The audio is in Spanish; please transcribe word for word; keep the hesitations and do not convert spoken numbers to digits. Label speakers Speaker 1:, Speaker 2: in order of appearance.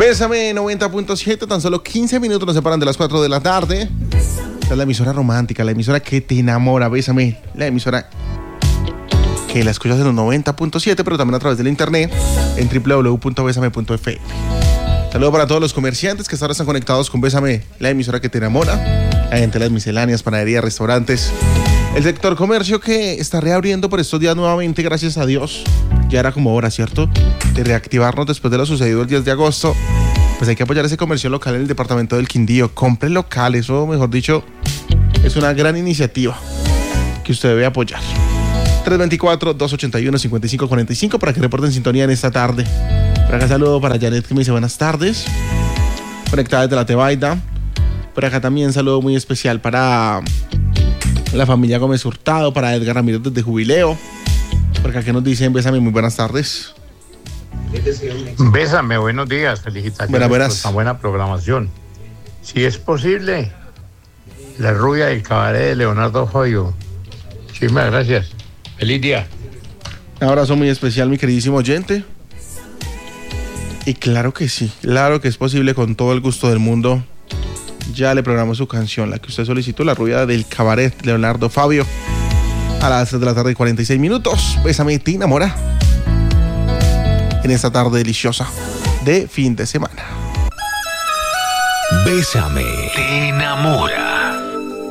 Speaker 1: Bésame noventa punto siete, tan solo quince minutos nos separan de las cuatro de la tarde. Esta es la emisora romántica, la emisora que te enamora. Bésame, la emisora que la escuchas en los noventa punto siete, pero también a través del internet en doble u doble u doble u punto bésame punto efe eme. Saludo para todos los comerciantes que hasta ahora están conectados con Bésame, la emisora que te enamora. La gente de las misceláneas, panaderías, restaurantes. El sector comercio que está reabriendo por estos días nuevamente, gracias a Dios. Ya era como hora, ¿cierto?, de reactivarnos después de lo sucedido el diez de agosto. Pues hay que apoyar ese comercio local en el departamento del Quindío. Compre local, eso, mejor dicho, es una gran iniciativa que usted debe apoyar. tres dos cuatro, dos ocho uno, cinco cinco cuatro cinco para que reporten sintonía en esta tarde. Por acá saludo para Janet, que me dice buenas tardes, conectada desde la Tebaida. Por acá también saludo muy especial para la familia Gómez Hurtado, para Edgar Ramírez desde Jubileo. Por acá que nos dicen, bésame, muy buenas tardes.
Speaker 2: Bésame, buenos días, felicitaciones
Speaker 1: buenas, buenas.
Speaker 2: por esta buena programación. Si es posible, la rubia del cabaret de Leonardo Fabio. Muchísimas gracias. Feliz día.
Speaker 1: Un abrazo muy especial, mi queridísimo oyente. Y claro que sí, claro que es posible, con todo el gusto del mundo. Ya le programó su canción, la que usted solicitó, la rubia del cabaret Leonardo Fabio, a las tres de la tarde y cuarenta y seis minutos. Bésame, te enamora, en esta tarde deliciosa de fin de semana.
Speaker 3: Bésame, te enamora.